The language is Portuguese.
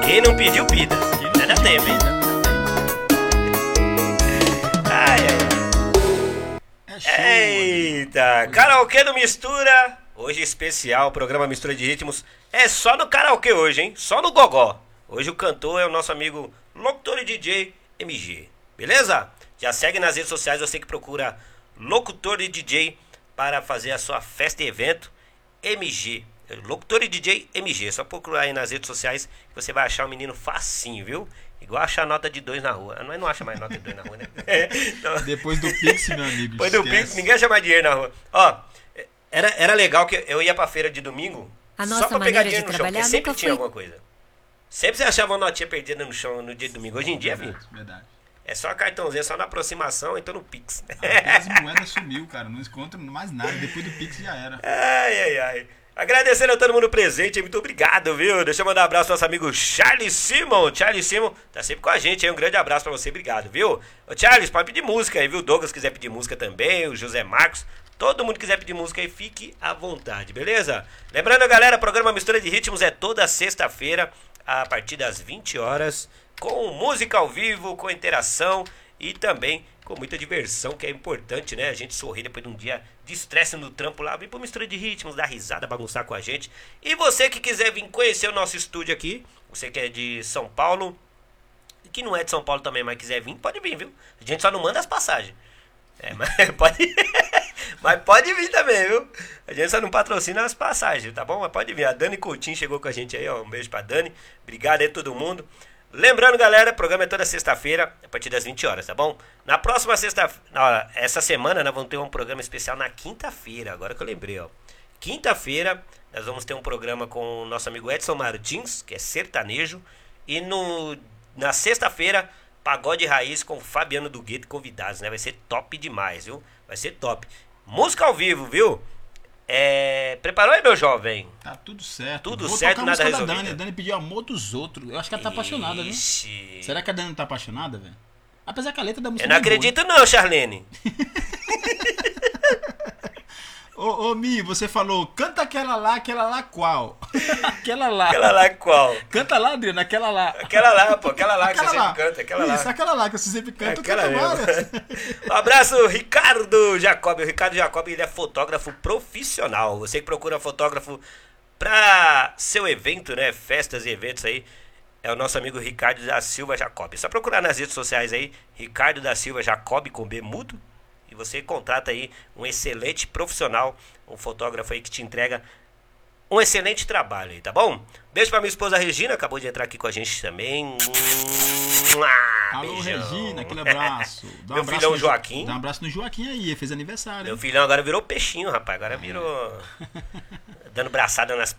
Quem não pediu, pida. Ainda tem, hein? Ai, ai. É show, Eita, karaokê do Mistura. Hoje especial, programa Mistura de Ritmos. É só no karaokê hoje, hein? Só no gogó. Hoje o cantor é o nosso amigo locutor e DJ MG. Beleza? Já segue nas redes sociais, você que procura locutor e DJ para fazer a sua festa e evento. MG. Locutor e DJ MG. Só procurar aí nas redes sociais que você vai achar o menino facinho, viu? Igual achar nota de 2 na rua. Não acha mais nota de 2 na rua, né? Então... Depois do Pix, meu amigo. Depois do Pix, ninguém acha mais dinheiro na rua. Ó, era legal que eu ia pra feira de domingo só pra pegar dinheiro no chão, porque sempre tinha alguma coisa. Sempre você achava uma notinha perdida no chão no dia de domingo. Hoje em dia, verdade, verdade. É só cartãozinho, só na aproximação, então no Pix. As moedas sumiu, cara. Não encontro mais nada. Depois do Pix já era. Ai. Agradecendo a todo mundo presente, muito obrigado, viu? Deixa eu mandar um abraço pro nosso amigo Charles Simon. Charles Simon tá sempre com a gente aí, um grande abraço pra você, obrigado, viu? Ô Charles, pode pedir música aí, viu? O Douglas quiser pedir música também, o José Marcos. Todo mundo quiser pedir música aí, fique à vontade, beleza? Lembrando, galera, o programa Mistura de Ritmos é toda sexta-feira, a partir das 20 horas, com música ao vivo, com interação e também com muita diversão, que é importante, né? A gente sorrir depois de um dia de estresse no trampo lá, vem pro Mistura de Ritmos, dar risada, bagunçar com a gente. E você que quiser vir conhecer o nosso estúdio aqui, você que é de São Paulo, e que não é de São Paulo também, mas quiser vir, pode vir, viu? A gente só não manda as passagens. Mas pode... mas pode vir também, viu? A gente só não patrocina as passagens, tá bom? Mas pode vir. A Dani Coutinho chegou com a gente aí, ó. Um beijo pra Dani. Obrigado aí a todo mundo. Lembrando, galera, o programa é toda sexta-feira, a partir das 20 horas, tá bom? Na próxima sexta-feira, essa semana, nós vamos ter um programa especial na quinta-feira, agora que eu lembrei, ó. Quinta-feira, nós vamos ter um programa com o nosso amigo Edson Martins, que é sertanejo. E na sexta-feira, Pagode Raiz com Fabiano do Gueto e convidados, né? Vai ser top demais, viu? Vai ser top. Música ao vivo, viu? Preparou aí, meu jovem? Tá tudo certo. Tudo certo, nada resolvido. A Dani pediu amor dos outros. Eu acho que ela tá apaixonada, né? Será que a Dani não tá apaixonada, velho? Apesar que a letra da música... Eu não acredito não, Charlene. Ô, Mi, você falou, canta aquela lá qual? Aquela lá. Aquela lá qual? Canta lá, Adriano, aquela lá. Aquela lá, pô, aquela lá que você sempre canta, aquela lá. Isso, aquela lá que você sempre canta, aquela canta. Um abraço, Ricardo Jacob. O Ricardo Jacob, ele é fotógrafo profissional. Você que procura fotógrafo pra seu evento, né, festas e eventos aí, é o nosso amigo Ricardo da Silva Jacob. É só procurar nas redes sociais aí, Ricardo da Silva Jacob com B mudo. E você contrata aí um excelente profissional, um fotógrafo aí que te entrega um excelente trabalho aí, tá bom? Beijo pra minha esposa Regina, acabou de entrar aqui com a gente também. Alô, beijão. Regina, aquele abraço. Meu filhão Joaquim. Dá um abraço no Joaquim aí, ele fez aniversário. Meu filhão agora virou peixinho, rapaz. Agora virou... dando braçada nas